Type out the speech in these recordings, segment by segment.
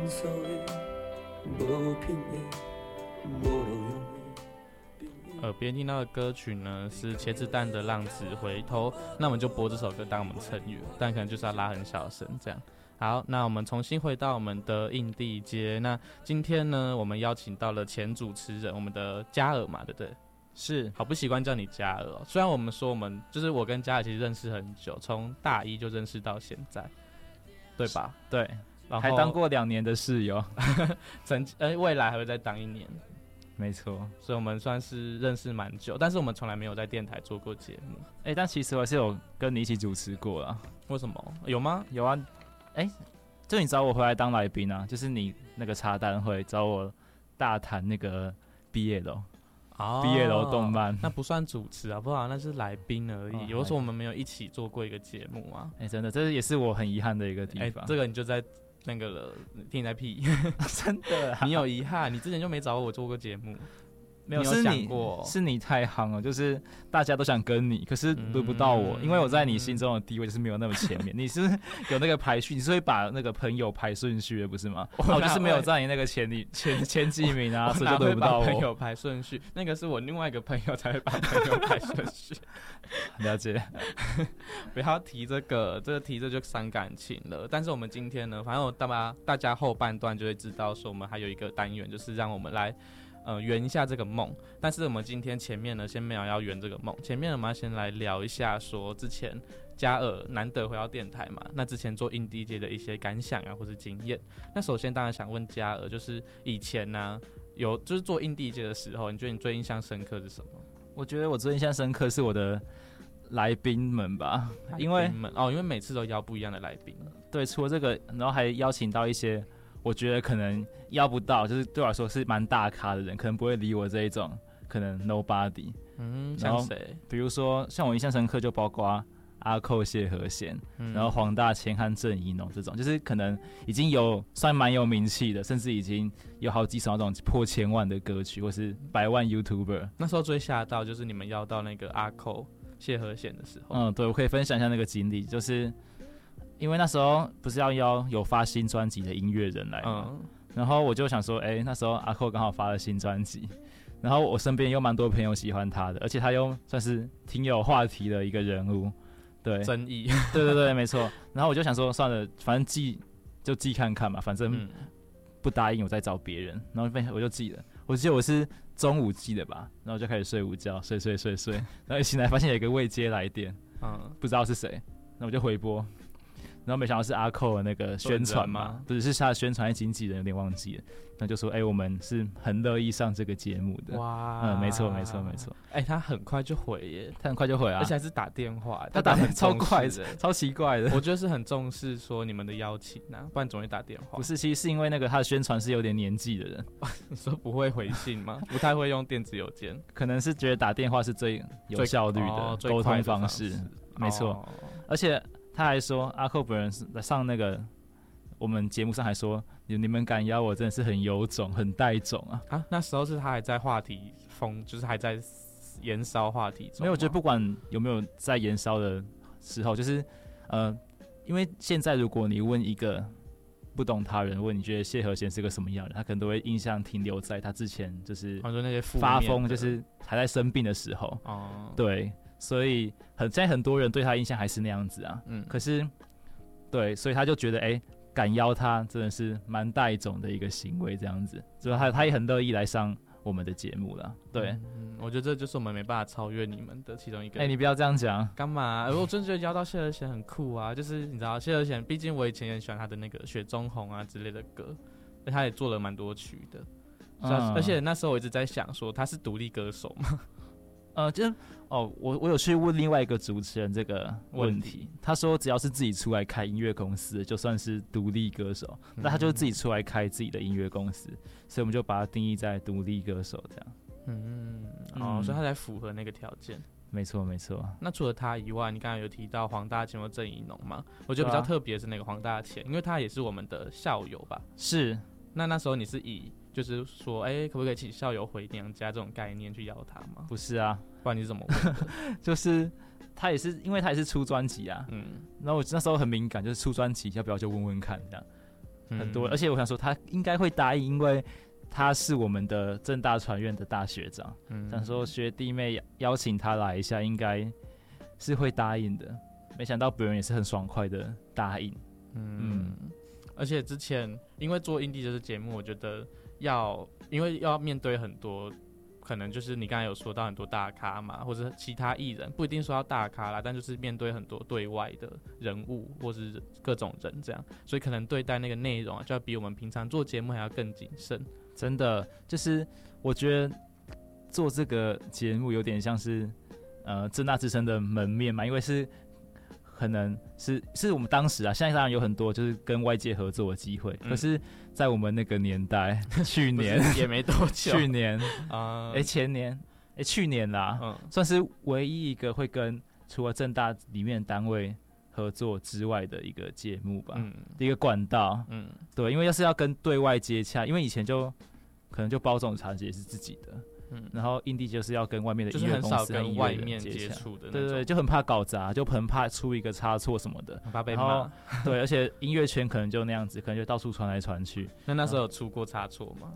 所的无品的无路用的。 别人听到的歌曲呢是茄子蛋的《浪子回头》，那我们就播这首歌当我们的衬乐，但可能就是要拉很小声这样。好，那我们重新回到我们的印地街。那今天呢，我们邀请到了前主持人，我们的嘉尔嘛，对不对？ 是， 好不习惯叫你嘉尔哦。虽然我们说就是我跟嘉尔其实认识很久，从大一就认识到现在，对吧？ 对， 然后还当过2年的室友， 未来还会再当1年。 没错， 所以我们算是认识蛮久，但是我们从来没有在电台做过节目。 但其实我还是有跟你一起主持过啦。 为什么？有吗？ 有啊，就你找我回来当来宾啊，就是你那个茶单会找我大谈那个BL 动漫， 那不算主持啊，不好，那是来宾而已。有时候我们没有一起做过一个节目啊。 真的，这也是我很遗憾的一个地方。 这个你就在那个了，听你在屁， 真的、啊， 你有遗憾，你之前就没找我做过节目。 没有，是你太夯了，就是大家都想跟你，可是轮不到我，因为我在你心中的地位就是没有那么前面。你是有那个排序，你是会把那个朋友排顺序的，不是吗？我就是没有在你那个前几名啊，所以就轮不到我。 朋友排顺序，那个是我另外一个朋友才会把朋友排顺序。 了解， 不要提这个提这就伤感情了。但是我们今天呢，反正大家后半段就会知道说，我们还有一个单元，就是让我们来。圆一下这个梦，但是我们今天前面呢，先没有要圆这个梦。前面我们要先来聊一下，说之前嘉尔难得回到电台嘛，那之前做印地界的一些感想啊，或是经验。那首先当然想问嘉尔，就是以前呢、就是做印地界的时候，你觉得你最印象深刻是什么？ 我觉得我最印象深刻是我的来宾们吧，因为每次都邀不一样的来宾。 对，除了这个，然后还邀请到一些。我觉得可能邀不到，就是对我来说是蛮大咖的人，可能不会理我这一种，可能 nobody。 像谁？ 比如说像我印象深刻就包括阿寇、谢和弦，然后黄大千和郑宜农这种，就是可能已经算蛮有名气的，甚至已经有好几首那种破1000万的歌曲，或是100万 YouTuber。 那时候最吓到就是你们邀到那个阿寇、谢和弦的时候。 对，我可以分享一下那个经历，就是。因为那时候不是要邀有发新专辑的音乐人来嘛，然后我就想说，那时候阿寇刚好发了新专辑，然后我身边又蛮多朋友喜欢他的，而且他又算是挺有话题的一个人物，对， 争议， 对，没错。然后我就想说，算了，反正就寄看看嘛，反正不答应我再找别人，然后我就寄了。我记得我是中午寄的吧，然后就开始睡午觉，睡，然后一醒来发现有一个未接来电，不知道是谁，那我就回拨。然后没想到是阿寇的那个宣传嘛，不是他的宣传经纪人，有点忘记了。那就说，我们是很乐意上这个节目的。 哇， 没错。 他很快就回耶， 而且还是打电话， 他打得超快的，超奇怪的。 我觉得是很重视说你们的邀请啊，不然总会打电话。 不是，其实是因为那个他的宣传是有点年纪的人。 你说不会回信吗？不太会用电子邮件， 可能是觉得打电话是最有效率的沟通方式。没错，而且。他还说，阿寇本人上那个我们节目上还说，你们敢邀我真的是很有种，很带种啊！ 那时候是他还在话题风，就是还在延烧话题中。 没有，我觉得不管有没有在延烧的时候，就是因为现在如果你问一个不懂他人，问你觉得谢和弦是个什么样的人，他可能都会印象停留在他之前就是那些发疯，就是还在生病的时候。对。所以现在很多人对他印象还是那样子啊，可是对，所以他就觉得敢邀他真的是蛮带种的一个行为，这样子，所以他也很乐意来上我们的节目了。对， 我觉得这就是我们没办法超越你们的其中一个。 你不要这样讲， 干嘛？我真的觉得邀到谢和弦很酷啊，就是你知道谢和弦，毕竟我以前也很喜欢他的那个雪中红啊之类的歌，他也做了蛮多曲的，而且那时候我一直在想说他是独立歌手吗？ 我有去问另外一个主持人这个问题，他说只要是自己出来开音乐公司，就算是独立歌手。那他就自己出来开自己的音乐公司，所以我们就把它定义在独立歌手这样。 所以他才符合那个条件。 没错。 那除了他以外，你刚才有提到黄大千或郑宜农嘛？我觉得比较特别是那个黄大千，因为他也是我们的校友吧？ 是。 那时候你是以就是说，可不可以请校友回娘家这种概念去邀他吗？ 不是啊， 不然你是怎么问的？ 就是他也是，因为他也是出专辑啊，然后我那时候很敏感，就是出专辑要不要就问问看这样， 很多，而且我想说他应该会答应，因为他是我们的政大传院的大学长，想说学弟妹邀请他来一下，应该是会答应的。没想到别人也是很爽快的答应。 而且之前因为做印地这个节目，我觉得因为要面对很多。可能就是你刚才有说到很多大咖嘛，或者其他艺人，不一定说要大咖啦，但就是面对很多对外的人物或是各种人这样，所以可能对待那个内容就要比我们平常做节目还要更谨慎。 真的，就是我觉得做这个节目有点像是政大之声的门面嘛，因为是可能是我们当时啊，现在当然有很多就是跟外界合作的机会，可是在我们那个年代，去年也没多久， 去年前年去年啦，算是唯一一个会跟除了政大里面的单位合作之外的一个节目吧，一个管道，对，因为要是要跟对外接洽，因为以前就可能就包种茶节是自己的。然后印地就是要跟外面的音乐公司和音乐人接触的，对，就很怕搞砸，就很怕出一个差错什么的， 很怕被骂。 对，而且音乐圈可能就那样子，可能就到处传来传去。 那时候有出过差错吗？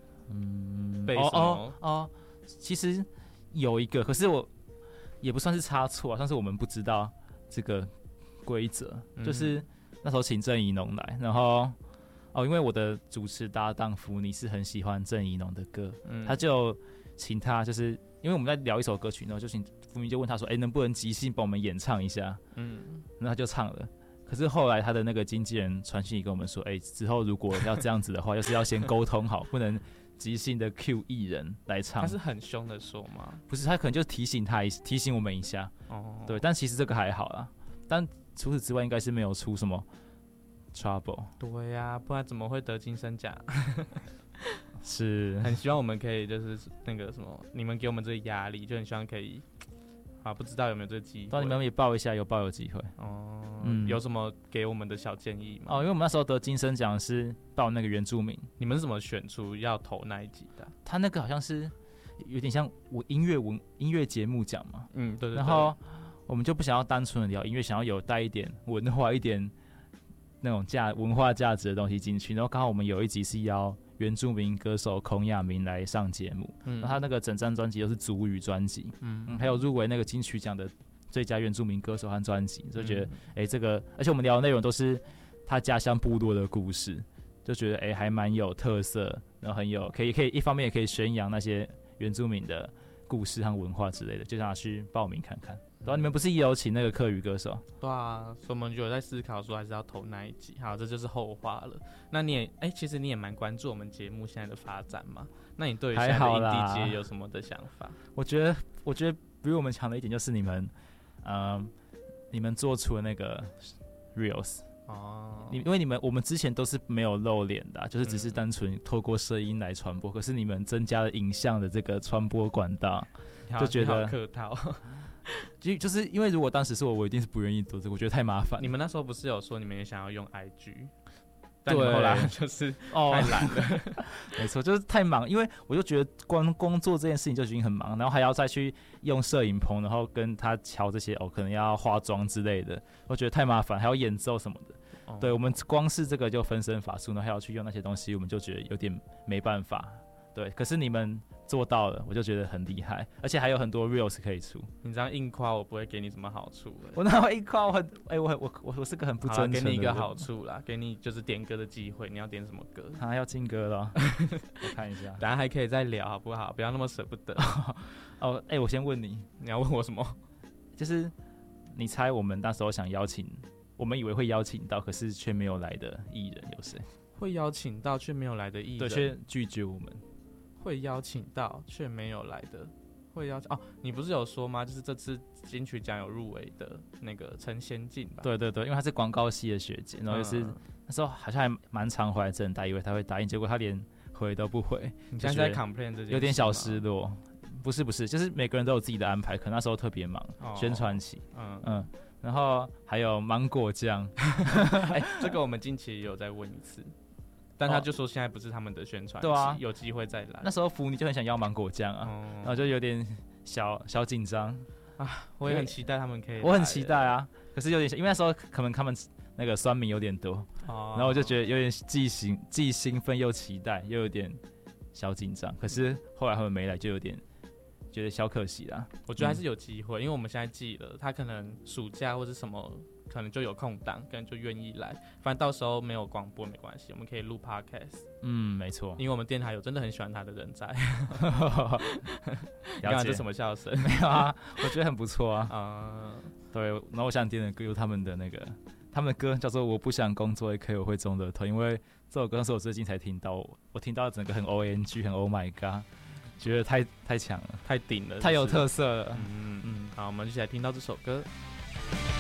其实有一个，可是我也不算是差错啊，算是我们不知道这个规则，就是那时候请郑宜农来，然后因为我的主持搭档福尼是很喜欢郑宜农的歌，他就请他，就是因为我们在聊一首歌曲，然后就请福尼就问他说：“能不能即兴帮我们演唱一下？”那他就唱了。可是后来他的那个经纪人传讯跟我们说：“之后如果要这样子的话，就是要先沟通好，不能即兴的 cue 艺人来唱。” 他是很凶的说吗？ 不是，他可能就提醒我们一下。对，但其实这个还好啦。但除此之外，应该是没有出什么 trouble。 对呀，不然怎么会得金声奖？ 是很希望我们可以就是那个什么，你们给我们这个压力，就很希望可以不知道有没有这个机会。 帮你们也报一下，有报有机会。 有什么给我们的小建议吗？ 因为我们那时候得金声奖是报那个原住民， 你们是怎么选出要投那一集的？ 他那个好像是有点像音乐节目奖嘛。 对。 然后我们就不想要单纯的聊音乐，想要有带一点文化、一点那种文化价值的东西进去。然后刚好我们有一集是邀原住民歌手孔亚明来上节目，然后他那个整张专辑都是族语专辑，还有入围那个金曲奖的最佳原住民歌手和专辑，就觉得这个，而且我们聊的内容都是他家乡部落的故事，就觉得还蛮有特色，然后很有可以一方面也可以宣扬那些原住民的故事和文化之类的，就让他去报名看看。对啊，你们不是也有请那个客语歌手？ 对啊，所以我们就有在思考说还是要投那一集。好，这就是后话了。那你也其实你也蛮关注我们节目现在的发展嘛？那你对于现在的印地界有什么的想法？ 我觉得比我们强的一点就是你们做出了那个 reels。因为我们之前都是没有露脸的，就是只是单纯透过声音来传播，可是你们增加了影像的这个传播管道，就觉得客套。 就是因为如果当时是我一定是不愿意做这个，我觉得太麻烦。 你们那时候不是有说你们也想要用 IG， 但你们后来就是太懒了。 没错，就是太忙，因为我就觉得光工作这件事情就已经很忙，然后还要再去用摄影棚，然后跟他瞧这些可能要化妆之类的，我觉得太麻烦，还要演奏什么的。对，我们光是这个就分身乏术，然后还要去用那些东西，我们就觉得有点没办法。对，可是你们做到了，我就觉得很厉害，而且还有很多 reels 可以出。 你这样硬夸我，不会给你什么好处。 我哪会硬夸？我是个很不真诚的人。 给你一个好处啦，给你就是点歌的机会。你要点什么歌？ 要进歌了，我看一下。 等下还可以再聊，好不好？不要那么舍不得。 我先问你要问我什么？ 就是你猜我们那时候想邀请，我们以为会邀请到，可是却没有来的艺人有谁？ 会邀请到却没有来的艺人， 对，却拒绝我们。 会邀请到却没有来的，会邀请你不是有说吗？就是这次金曲奖有入围的那个陈贤进吧？对， 因为他是广告系的学姐，然后就是那时候好像还蛮常回来政大，以为他会答应，结果他连回都不回。 你现在在 complain 这件事有点小失落。不是，就是每个人都有自己的安排，可能那时候特别忙，宣传期，然后还有芒果酱， 这个我们近期也有再问一次。但他就说现在不是他们的宣传期，有机会再来。 那时候福尼就很想要芒果酱啊，然后就有点小紧张啊。我也很期待他们可以来， 我很期待啊。可是有点，因为那时候可能他们那个酸民有点多，然后我就觉得有点既兴奋又期待，又有点小紧张。可是后来他们没来，就有点觉得小可惜啦。 我觉得还是有机会，因为我们现在记了，他可能暑假或是什么，可能就有空档，可能就愿意来。反正到时候没有广播没关系，我们可以录 podcast。 没错， 因为我们电台有真的很喜欢他的人在。 了解， 这什么笑声？ 没有啊，我觉得很不错啊。对，然后我想点的歌有他们的歌叫做《我不想工作也可以我会中的头》，因为这首歌是我最近才听到，我听到整个很 ONG 很 Oh my God， 觉得太强了， 太顶了， 太有特色了。 好，我们一起来听到这首歌。